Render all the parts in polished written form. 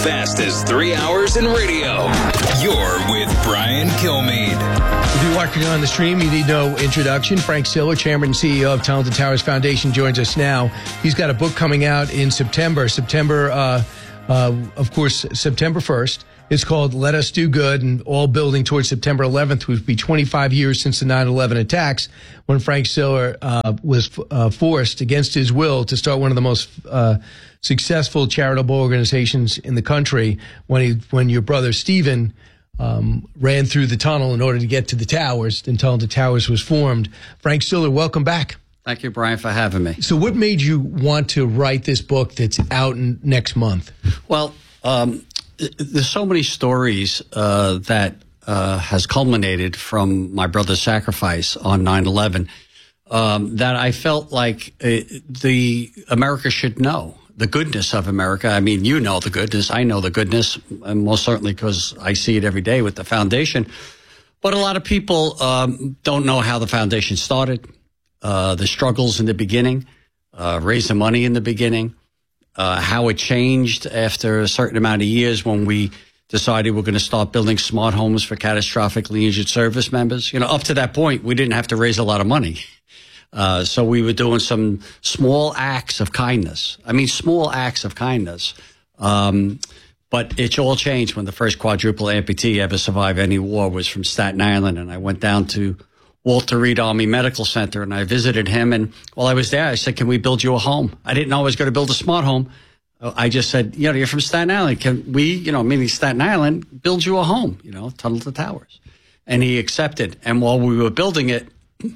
fastest 3 hours in radio. You're with Brian Kilmeade. If you're watching on the stream, you need no introduction. Frank Siller, Chairman and CEO of Talented Towers Foundation, joins us now. He's got a book coming out in September, of course, September 1st. It's called Let Us Do Good, and all building towards September 11th, which would be 25 years since the 9/11 attacks, when Frank Siller was forced against his will to start one of the most successful charitable organizations in the country when your brother Stephen ran through the tunnel in order to get to the towers until the towers was formed. Frank Siller, welcome back. Thank you, Brian, for having me. So what made you want to write this book that's out next month? Well, there's so many stories that has culminated from my brother's sacrifice on 9/11 that I felt like the America should know. The goodness of America. I mean, you know the goodness. I know the goodness, and most certainly because I see it every day with the foundation. But a lot of people don't know how the foundation started, the struggles in the beginning, raising money in the beginning, how it changed after a certain amount of years when we decided we're going to start building smart homes for catastrophically injured service members. You know, up to that point, we didn't have to raise a lot of money. So we were doing some small acts of kindness. I mean, small acts of kindness. But it all changed when the first quadruple amputee ever survived any war was from Staten Island. And I went down to Walter Reed Army Medical Center and I visited him. And while I was there, I said, can we build you a home? I didn't know I was going to build a smart home. I just said, you're from Staten Island. Can we, meaning Staten Island, build you a home, Tunnel to Towers? And he accepted. And while we were building it,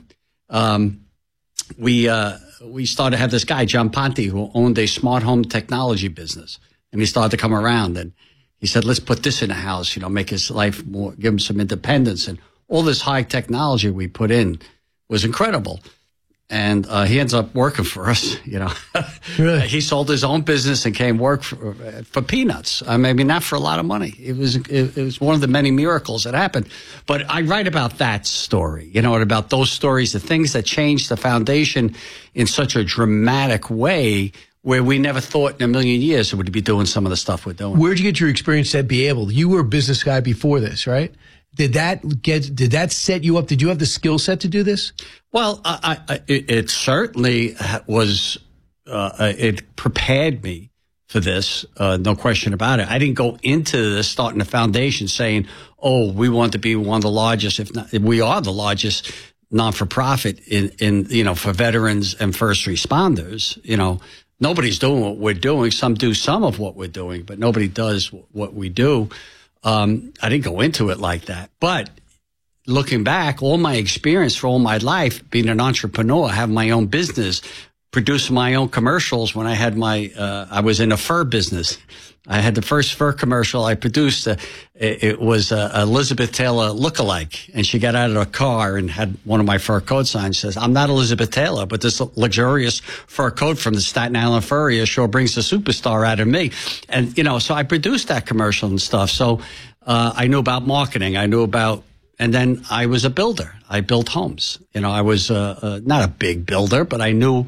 we started to have this guy, John Ponte, who owned a smart home technology business. And he started to come around and he said, let's put this in the house, make his life more, give him some independence. And all this high technology we put in was incredible. And he ends up working for us, Really? He sold his own business and came work for peanuts. Maybe not for a lot of money. It was one of the many miracles that happened. But I write about that story, and about those stories, the things that changed the foundation in such a dramatic way where we never thought in a million years it would be doing some of the stuff we're doing. Where'd you get your experience to be able? You were a business guy before this, right? Did that set you up? Did you have the skill set to do this? Well, it certainly was, it prepared me for this, no question about it. I didn't go into this starting a foundation saying, oh, we want to be one of the largest, if not, we are the largest non-for-profit in for veterans and first responders. Nobody's doing what we're doing. Some do some of what we're doing, but nobody does what we do. I didn't go into it like that, but looking back, all my experience for all my life, being an entrepreneur, having my own business, producing my own commercials when I had I was in a fur business. I had the first fur commercial I produced. It was Elizabeth Taylor lookalike. And she got out of her car and had one of my fur coat signs says, I'm not Elizabeth Taylor, but this luxurious fur coat from the Staten Island Furrier sure brings the superstar out of me. And, so I produced that commercial and stuff. So I knew about marketing. And then I was a builder. I built homes. I was not a big builder, but I knew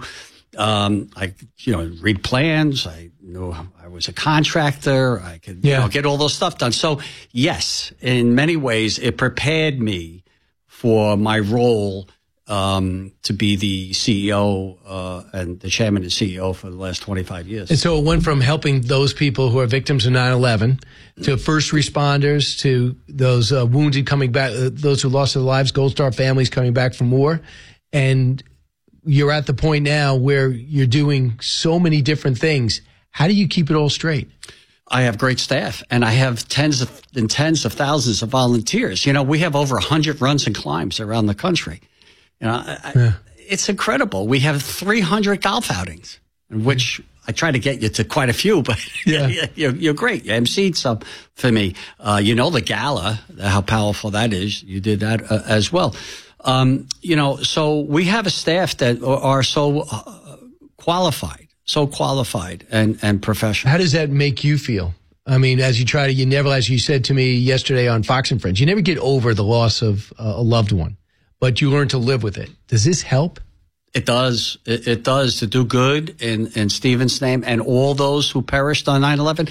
read plans. I knew I was a contractor. I could get all those stuff done. So yes, in many ways, it prepared me for my role to be the CEO and the chairman and CEO for the last 25 years. And so it went from helping those people who are victims of 9/11 to first responders to those wounded coming back, those who lost their lives, Gold Star families coming back from war. And you're at the point now where you're doing so many different things. How do you keep it all straight? I have great staff, and I have tens of thousands of volunteers. We have over 100 runs and climbs around the country. It's incredible. We have 300 golf outings, which I try to get you to quite a few, but you're great. You emceed some for me. The gala, how powerful that is. You did that as well. So we have a staff that are so qualified and professional. How does that make you feel? I mean, as you said to me yesterday on Fox and Friends, you never get over the loss of a loved one, but you learn to live with it. Does this help? It does. It does to do good in Stephen's name and all those who perished on 9/11.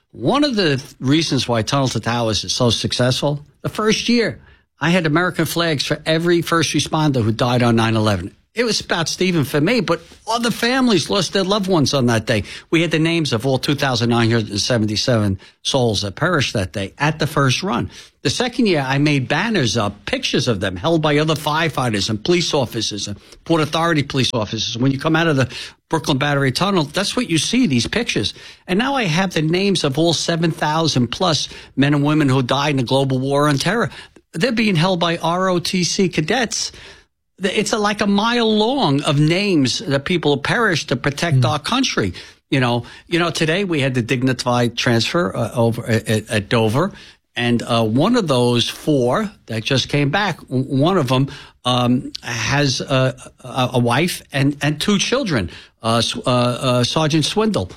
One of the reasons why Tunnel to Towers is so successful, the first year, I had American flags for every first responder who died on 9/11. It was about Stephen for me, but other families lost their loved ones on that day. We had the names of all 2,977 souls that perished that day at the first run. The second year, I made banners up, pictures of them held by other firefighters and police officers and Port Authority police officers. When you come out of the Brooklyn Battery Tunnel, that's what you see, these pictures. And now I have the names of all 7,000 plus men and women who died in the global war on terror. They're being held by ROTC cadets. It's like a mile long of names that people perished to protect our country. You know, today we had the dignified transfer over at Dover, and one of those 4 that just came back, one of them has a wife and 2 children, Sergeant Swindle.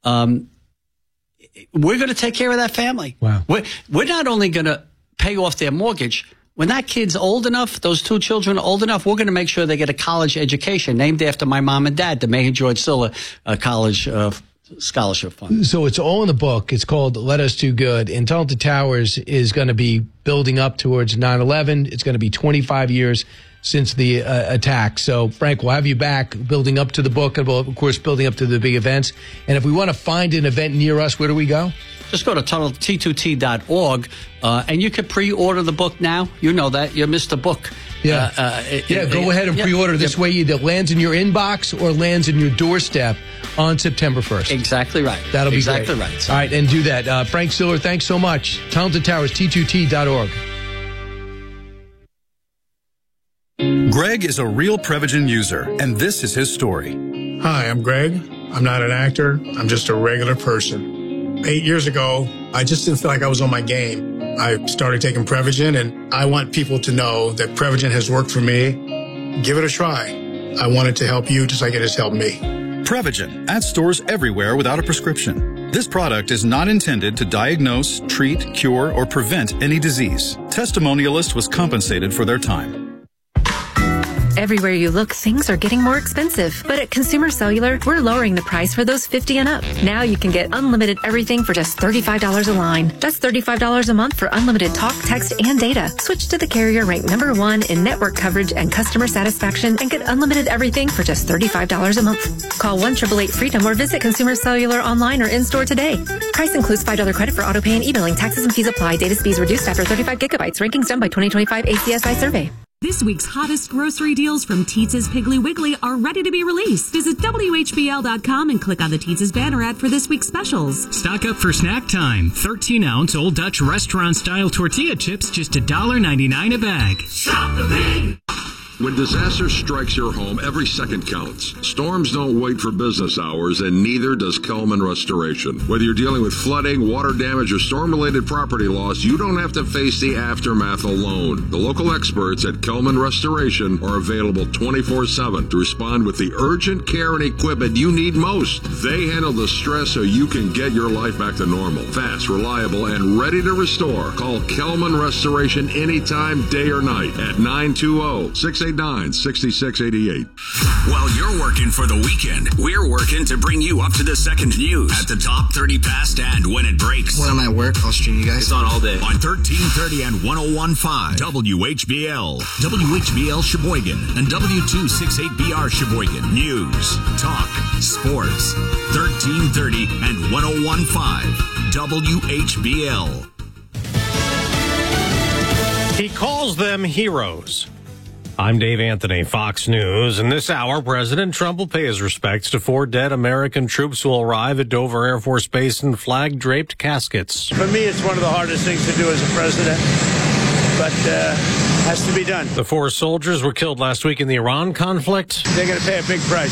We're going to take care of that family. Wow. We're not only going to pay off their mortgage. When that kid's old enough, those 2 children are old enough, we're going to make sure they get a college education named after my mom and dad, the Mayor George Silla College Scholarship Fund. So it's all in the book. It's called Let Us Do Good. And Tunnel to Towers is going to be building up towards 9/11. It's going to be 25 years since the attack. So, Frank, we'll have you back building up to the book and, of course, building up to the big events. And if we want to find an event near us, where do we go? Just go to tunnelt2t.org, and you can pre-order the book now. You know that. You missed the book. Yeah. Go ahead and pre-order. This way either lands in your inbox or lands in your doorstep on September 1st. Exactly right. That'll be exactly great. Right. All right, and do that. Frank Siller, thanks so much. Tunnel to Towers, T2T.org. Greg is a real Prevagen user, and this is his story. Hi, I'm Greg. I'm not an actor. I'm just a regular person. 8 years ago, I just didn't feel like I was on my game. I started taking Prevagen, and I want people to know that Prevagen has worked for me. Give it a try. I want it to help you just like it has helped me. Prevagen, at stores everywhere without a prescription. This product is not intended to diagnose, treat, cure, or prevent any disease. Testimonialist was compensated for their time. Everywhere you look, things are getting more expensive. But at Consumer Cellular, we're lowering the price for those 50 and up. Now you can get unlimited everything for just $35 a line. That's $35 a month for unlimited talk, text, and data. Switch to the carrier ranked #1 in network coverage and customer satisfaction and get unlimited everything for just $35 a month. Call 1-888-FREEDOM or visit Consumer Cellular online or in-store today. Price includes $5 credit for auto pay and e-billing. Taxes and fees apply. Data speeds reduced after 35 gigabytes. Rankings done by 2025 ACSI survey. This week's hottest grocery deals from Teetz's Piggly Wiggly are ready to be released. Visit WHBL.com and click on the Teetz's banner ad for this week's specials. Stock up for snack time. 13-ounce Old Dutch restaurant-style tortilla chips, just $1.99 a bag. Shop the big! When disaster strikes your home, every second counts. Storms don't wait for business hours, and neither does Kelman Restoration. Whether you're dealing with flooding, water damage, or storm-related property loss, you don't have to face the aftermath alone. The local experts at Kelman Restoration are available 24/7 to respond with the urgent care and equipment you need most. They handle the stress so you can get your life back to normal. Fast, reliable, and ready to restore. Call Kelman Restoration anytime, day or night at 920-689-6688. While you're working for the weekend, we're working to bring you up to the second news at the top 30 past and when it breaks. When I'm at work, I'll stream you guys. It's on all day. On 1330 and 101.5 WHBL, WHBL Sheboygan, and W268BR Sheboygan. News, talk, sports. 1330 and 101.5 WHBL. He calls them heroes. I'm Dave Anthony, Fox News. In this hour, President Trump will pay his respects to 4 dead American troops who will arrive at Dover Air Force Base in flag-draped caskets. For me, it's one of the hardest things to do as a president, but has to be done. The 4 soldiers were killed last week in the Iran conflict. They're going to pay a big price.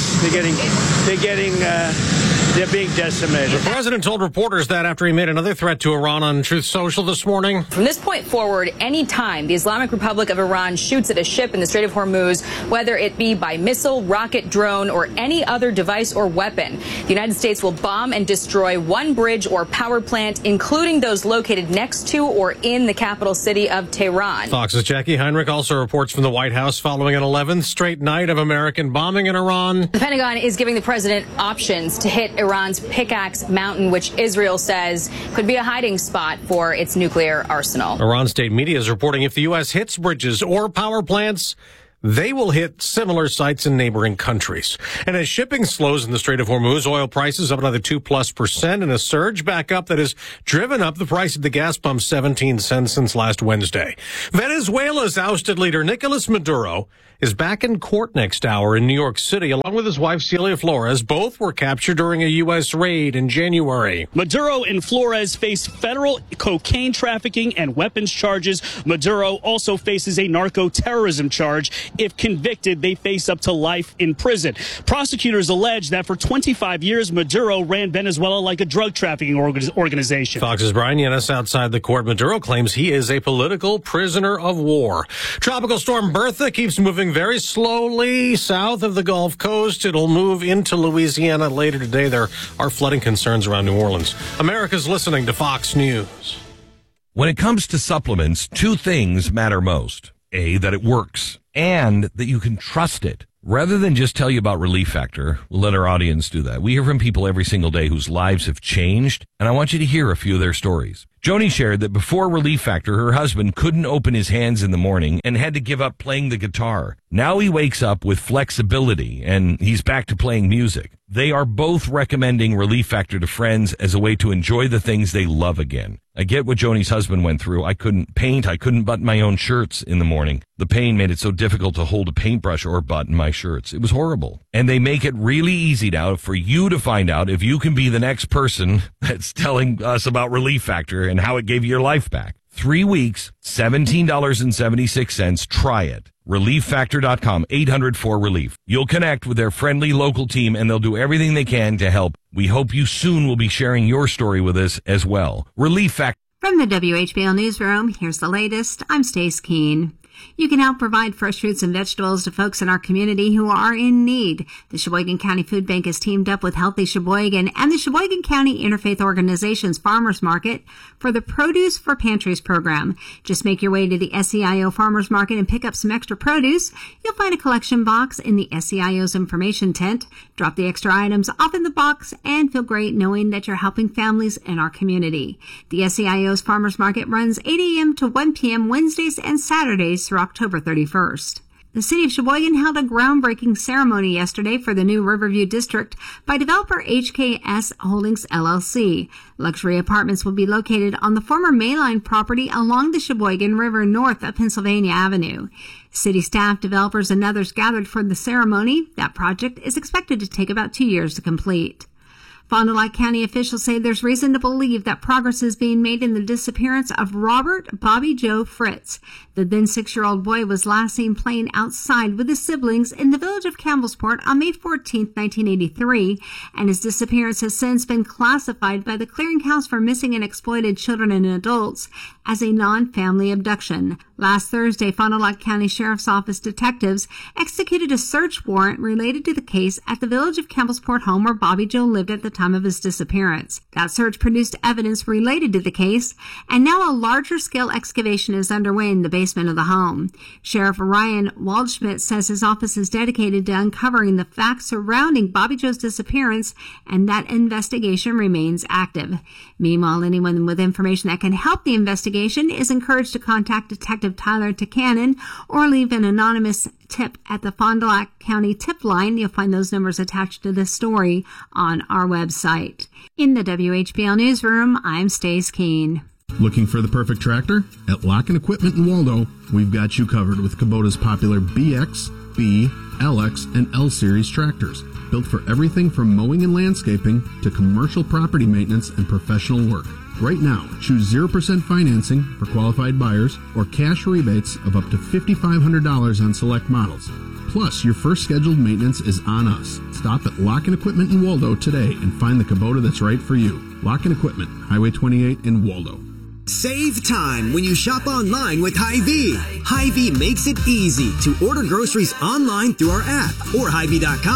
They're being decimated. The president told reporters that after he made another threat to Iran on Truth Social this morning. From this point forward, any time the Islamic Republic of Iran shoots at a ship in the Strait of Hormuz, whether it be by missile, rocket, drone, or any other device or weapon, the United States will bomb and destroy one bridge or power plant, including those located next to or in the capital city of Tehran. Fox's Jackie Heinrich also reports from the White House following an 11th straight night of American bombing in Iran. The Pentagon is giving the president options to hit Iran Iran's Pickaxe Mountain, which Israel says could be a hiding spot for its nuclear arsenal. Iran state media is reporting if the U.S. hits bridges or power plants, they will hit similar sites in neighboring countries. And as shipping slows in the Strait of Hormuz, oil prices up another 2+% in a surge back up that has driven up the price of the gas pump 17 cents since last Wednesday. Venezuela's ousted leader Nicolas Maduro is back in court next hour in New York City, along with his wife Celia Flores. Both were captured during a U.S. raid in January. Maduro and Flores face federal cocaine trafficking and weapons charges. Maduro also faces a narco-terrorism charge. If convicted, they face up to life in prison. Prosecutors allege that for 25 years, Maduro ran Venezuela like a drug trafficking organization. Fox's Brian Yenes outside the court. Maduro claims he is a political prisoner of war. Tropical storm Bertha keeps moving very slowly south of the Gulf Coast. It'll move into Louisiana later today. There are flooding concerns around New Orleans. America's listening to Fox News. When it comes to supplements, two things matter most. A, that it works, and that you can trust it. Rather than just tell you about Relief Factor, we'll let our audience do that. We hear from people every single day whose lives have changed, and I want you to hear a few of their stories. Joni shared that before Relief Factor, her husband couldn't open his hands in the morning and had to give up playing the guitar. Now he wakes up with flexibility, and he's back to playing music. They are both recommending Relief Factor to friends as a way to enjoy the things they love again. I get what Joni's husband went through. I couldn't paint. I couldn't button my own shirts in the morning. The pain made it so difficult to hold a paintbrush or button my shirts. It was horrible. And they make it really easy now for you to find out if you can be the next person that's telling us about Relief Factor and how it gave you your life back. 3 weeks, $17.76. Try it. ReliefFactor.com, 800-4RELIEF. You'll connect with their friendly local team, and they'll do everything they can to help. We hope you soon will be sharing your story with us as well. Relief Factor. From the WHBL Newsroom, here's the latest. I'm Stace Keene. You can help provide fresh fruits and vegetables to folks in our community who are in need. The Sheboygan County Food Bank has teamed up with Healthy Sheboygan and the Sheboygan County Interfaith Organization's Farmers Market for the Produce for Pantries program. Just make your way to the SEIO Farmers Market and pick up some extra produce. You'll find a collection box in the SEIO's information tent. Drop the extra items off in the box and feel great knowing that you're helping families in our community. The SEIO's Farmers Market runs 8 a.m. to 1 p.m. Wednesdays and Saturdays through October 31st. The City of Sheboygan held a groundbreaking ceremony yesterday for the new Riverview District by developer HKS Holdings LLC. Luxury apartments will be located on the former Mayline property along the Sheboygan River north of Pennsylvania Avenue. City staff, developers, and others gathered for the ceremony. That project is expected to take about 2 years to complete. Fond du Lac County officials say there's reason to believe that progress is being made in the disappearance of Robert Bobby Joe Fritz. The then 6-year-old boy was last seen playing outside with his siblings in the village of Campbellsport on May 14, 1983, and his disappearance has since been classified by the Clearinghouse for Missing and Exploited Children and Adults as a non-family abduction. Last Thursday, Fond du Lac County Sheriff's Office detectives executed a search warrant related to the case at the village of Campbellsport home where Bobby Joe lived at the time of his disappearance. That search produced evidence related to the case, and now a larger scale excavation is underway in the basement of the home. Sheriff Ryan Waldschmidt says his office is dedicated to uncovering the facts surrounding Bobby Joe's disappearance, and that investigation remains active. Meanwhile, anyone with information that can help the investigation is encouraged to contact Detective Tyler Takanen or leave an anonymous tip at the Fond du Lac County tip line. You'll find those numbers attached to this story on our website. In the WHBL Newsroom, I'm Stace Keene. Looking for the perfect tractor? At Lock & Equipment in Waldo, we've got you covered with Kubota's popular BX, B, LX, and L Series tractors. Built for everything from mowing and landscaping to commercial property maintenance and professional work. Right now, choose 0% financing for qualified buyers or cash rebates of up to $5,500 on select models. Plus, your first scheduled maintenance is on us. Stop at Lock & Equipment in Waldo today and find the Kubota that's right for you. Lock & Equipment, Highway 28 in Waldo. Save time when you shop online with Hy-Vee. Hy-Vee makes it easy to order groceries online through our app or Hy-Vee.com.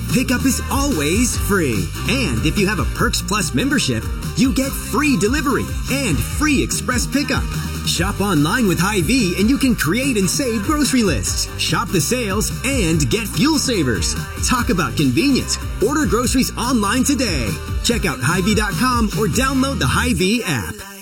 Pickup is always free. And if you have a Perks Plus membership, you get free delivery and free express pickup. Shop online with Hy-Vee and you can create and save grocery lists. Shop the sales and get fuel savers. Talk about convenience. Order groceries online today. Check out Hy-Vee.com or download the Hy-Vee app.